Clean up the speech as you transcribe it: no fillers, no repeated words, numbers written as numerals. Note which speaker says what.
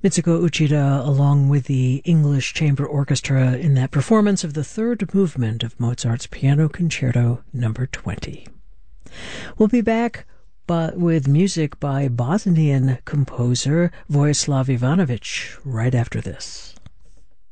Speaker 1: Mitsuko Uchida, along with the English Chamber Orchestra, in that performance of the third movement of Mozart's Piano Concerto No. 20. We'll be back with music by Bosnian composer Vojislav Ivanović right after this.